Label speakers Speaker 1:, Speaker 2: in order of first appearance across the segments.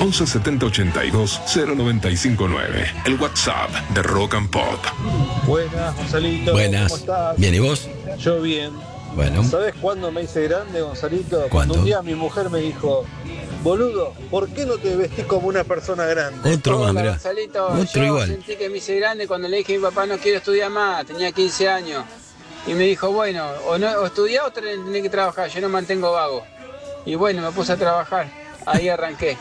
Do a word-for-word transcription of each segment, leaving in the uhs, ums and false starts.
Speaker 1: once setenta ochenta y dos cero noventa y cinco nueve. El WhatsApp de Rock and Pop.
Speaker 2: Buenas, Gonzalito.
Speaker 3: Buenas.
Speaker 2: ¿Cómo estás?
Speaker 3: Bien, ¿y vos?
Speaker 2: Yo bien.
Speaker 3: Bueno.
Speaker 2: ¿Sabes cuándo me hice grande, Gonzalito?
Speaker 3: ¿Cuándo?
Speaker 2: Cuando un día mi mujer me dijo, boludo, ¿por qué no te vestís como una persona grande?
Speaker 3: Otro más,
Speaker 4: Hola,
Speaker 3: mirá.
Speaker 4: Gonzalito.
Speaker 3: Otro
Speaker 4: Yo
Speaker 3: igual.
Speaker 4: sentí que me hice grande cuando le dije a mi papá no quiero estudiar más, tenía quince años. Y me dijo, bueno, o, no, o estudiar o tenés que trabajar, yo no mantengo vago. Y bueno, me puse a trabajar, ahí arranqué.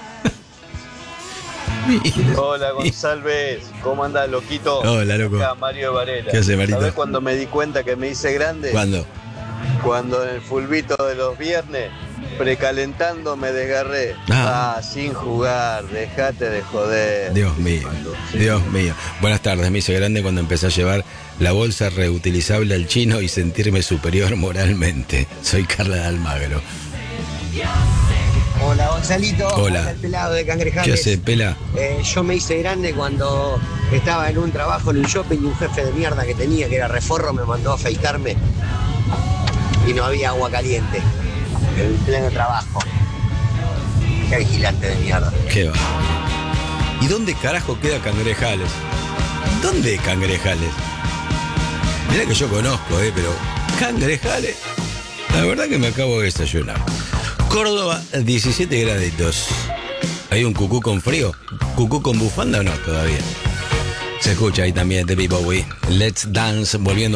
Speaker 5: Hola González, ¿cómo andás, loquito?
Speaker 3: Hola, loco.
Speaker 5: Acá Mario de Varela.
Speaker 3: ¿Qué hace, Marito?
Speaker 5: ¿Sabés cuando me di cuenta que me hice grande?
Speaker 3: ¿Cuándo?
Speaker 5: Cuando en el fulbito de los viernes, precalentando, me desgarré.
Speaker 3: Ah.
Speaker 5: Ah, sin jugar, dejate de joder.
Speaker 3: Dios mío, Dios mío. Buenas tardes, me hice grande cuando empecé a llevar la bolsa reutilizable al chino y sentirme superior moralmente. Soy Carla de Almagro.
Speaker 6: Hola Gonzalito,
Speaker 3: Hola.
Speaker 6: el pelado de Cangrejales.
Speaker 3: ¿Qué hace, Pela?
Speaker 6: Eh, yo me hice grande cuando estaba en un trabajo en un shopping y un jefe de mierda que tenía, que era Reforro, me mandó a afeitarme y no había agua caliente en pleno trabajo. Qué vigilante de mierda.
Speaker 3: ¿Qué va? ¿Y dónde carajo queda Cangrejales? ¿Dónde es Cangrejales? Mirá que yo conozco, eh, pero Cangrejales, la verdad que me acabo de desayunar. Córdoba, diecisiete graditos. ¿Hay un cucú con frío? ¿Cucú con bufanda o no todavía? Se escucha ahí también de Bowie. Let's Dance, volviendo